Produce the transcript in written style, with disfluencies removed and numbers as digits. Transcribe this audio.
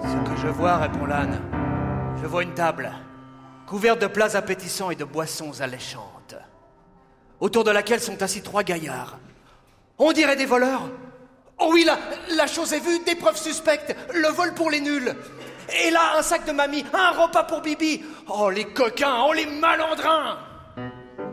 Ce que je vois, répond l'âne, je vois une table, couverte de plats appétissants et de boissons alléchantes, autour de laquelle sont assis 3 gaillards. On dirait des voleurs. Oh oui, la chose est vue, des preuves suspectes, le vol pour les nuls. Et là, un sac de mamie, un repas pour Bibi. Oh, les coquins, oh, les malandrins.